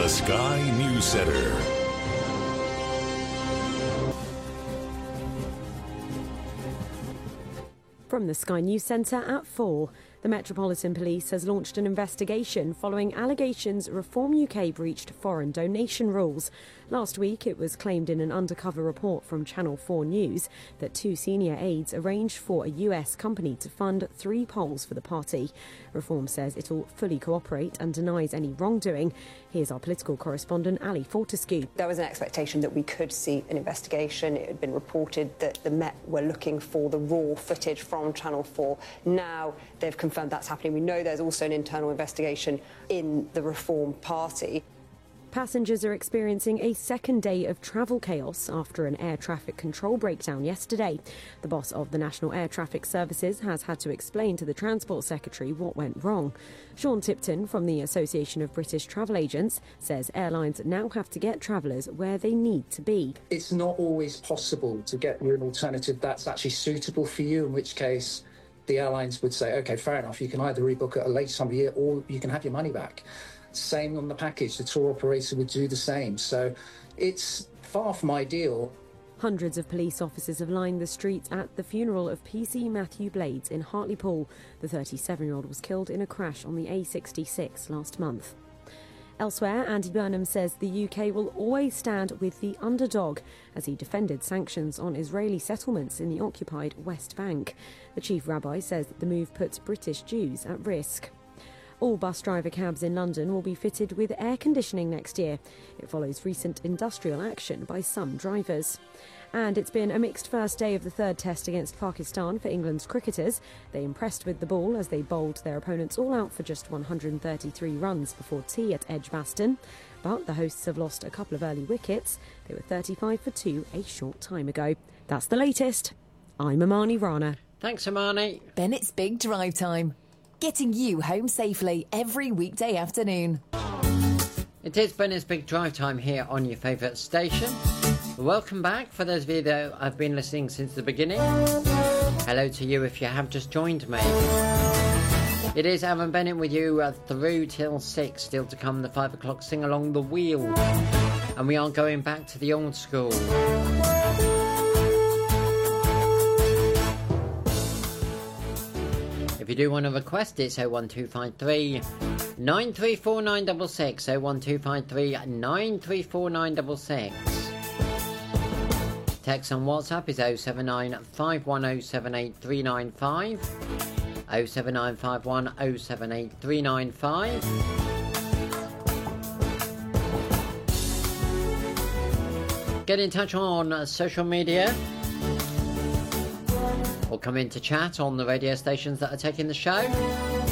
The Sky News Center. From the Sky News Centre at 4, the Metropolitan Police has launched an investigation following allegations Reform UK breached foreign donation rules. Last week, it was claimed in an undercover report from Channel 4 News that 2 senior aides arranged for a US company to fund 3 polls for the party. Reform says it will fully cooperate and denies any wrongdoing. Here's our political correspondent, Ali Fortescue. There was an expectation that we could see an investigation. It had been reported that the Met were looking for the raw footage from Channel 4. Now they've confirmed that's happening. We know there's also an internal investigation in the Reform Party. Passengers are experiencing a second day of travel chaos after an air traffic control breakdown yesterday. The boss of the National Air Traffic Services has had to explain to the Transport Secretary what went wrong. Sean Tipton from the Association of British Travel Agents says airlines now have to get travellers where they need to be. It's not always possible to get you an alternative that's actually suitable for you, in which case the airlines would say, OK, fair enough, you can either rebook at a later time of year or you can have your money back. Same on the package, the tour operator would do the same. So it's far from ideal. Hundreds of police officers have lined the streets at the funeral of PC Matthew Blades in Hartlepool. The 37-year-old was killed in a crash on the A66 last month. Elsewhere, Andy Burnham says the UK will always stand with the underdog as he defended sanctions on Israeli settlements in the occupied West Bank. The chief rabbi says the move puts British Jews at risk. All bus driver cabs in London will be fitted with air conditioning next year. It follows recent industrial action by some drivers. And it's been a mixed first day of the third test against Pakistan for England's cricketers. They impressed with the ball as they bowled their opponents all out for just 133 runs before tea at Edgbaston. But the hosts have lost a couple of early wickets. They were 35 for 2 a short time ago. That's the latest. I'm Amani Rana. Thanks, Amani. Bennett's Big Drive Time. Getting you home safely every weekday afternoon. It is Bennett's Big Drive Time here on your favourite station. Welcome back for those of you that have been listening since the beginning. Hello to you if you have just joined me. It is Alan Bennett with you through till 6. Still to come, the 5 o'clock Sing Along the Wheel. And we are going back to the old school. If you do want to request it, 01253 934 966, 01253 934 966. Text on WhatsApp is 079 5107 395, 079 5107 395. Get in touch on social media. Or come in to chat on the radio stations that are taking the show.